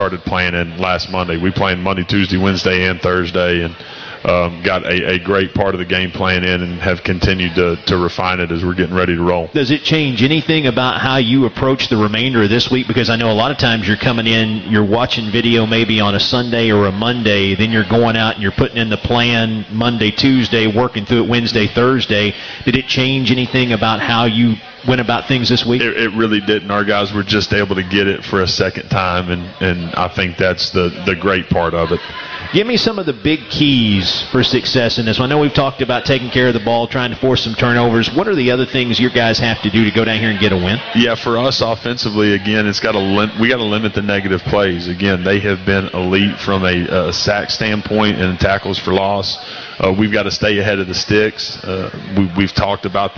started playing in last Monday. We played Monday, Tuesday, Wednesday, and Thursday, and got a great part of the game plan in and have continued to refine it as we're getting ready to roll. Does it change anything about how you approach the remainder of this week? Because I know a lot of times you're coming in, you're watching video maybe on a Sunday or a Monday, then you're going out and you're putting in the plan Monday, Tuesday, working through it Wednesday, Thursday. Did it change anything about how you went about things this week? It really didn't. Our guys were just able to get it for a second time, and I think that's the great part of it. Give me some of the big keys for success in this one. I know we've talked about taking care of the ball, trying to force some turnovers. What are the other things your guys have to do to go down here and get a win? Yeah, for us offensively, again, we got to limit the negative plays. Again, they have been elite from a sack standpoint and tackles for loss. We've got to stay ahead of the sticks. We've talked about